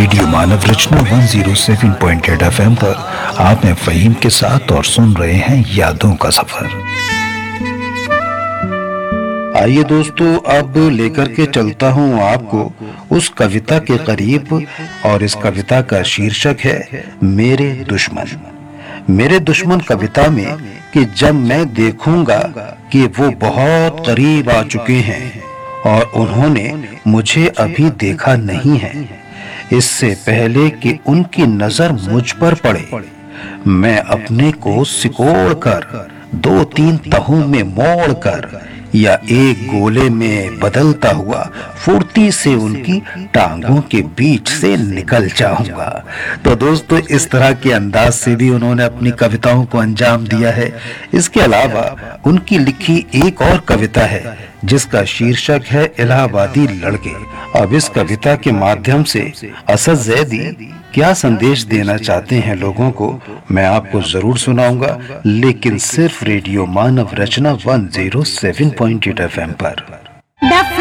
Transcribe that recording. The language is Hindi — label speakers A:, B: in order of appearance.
A: रेडियो मानव रचना 107.8 FM पर आप हैं फ़हीम के साथ और सुन रहे हैं यादों का सफर। आइए दोस्तों, अब लेकर के चलता हूँ आपको उस कविता के करीब और इस कविता का शीर्षक है मेरे दुश्मन। मेरे दुश्मन कविता में कि जब मैं देखूंगा कि वो बहुत करीब आ चुके हैं और उन्होंने मुझे अभी देखा नहीं है, इससे पहले कि उनकी नजर मुझ पर पड़े, मैं अपने को सिकोड़ कर 2-3 तहों में मोड़ कर या एक गोले में बदलता हुआ फुर्ती से उनकी टांगों के बीच से निकल जाऊंगा। तो दोस्तों, इस तरह के अंदाज से भी उन्होंने अपनी कविताओं को अंजाम दिया है। इसके अलावा उनकी लिखी एक और कविता है जिसका शीर्षक है इलाहाबादी लड़के। अब इस कविता के माध्यम से असद ज़ैदी क्या संदेश देना चाहते हैं लोगों को, मैं आपको जरूर सुनाऊंगा, लेकिन सिर्फ रेडियो मानव रचना 107.8 FM पर।